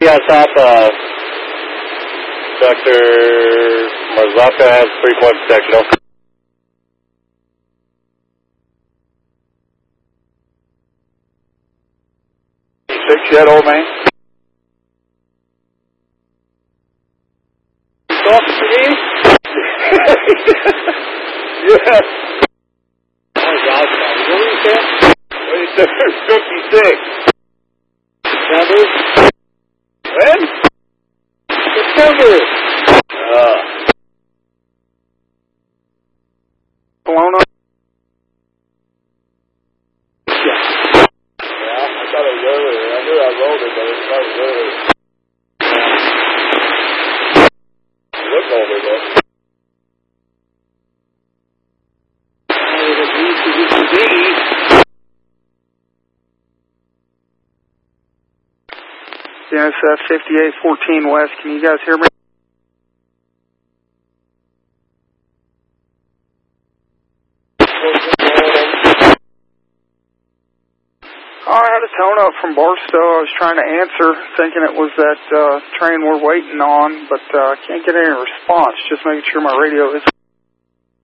Yeah, top, Dr. Marzaka has 3-point protection. Okay. 6 yet, old man? You talking to me? Yeah. Oh, God, what did you say? 56. September? When? September. Kelowna? Yeah. Yeah, I thought it was earlier. I knew I rolled it, but I thought it was earlier. Look older, though. Yeah, it's 5814 West. Can you guys hear me? Oh, I had a tone up from Barstow. I was trying to answer, thinking it was that train we're waiting on, but I can't get any response. Just making sure my radio is...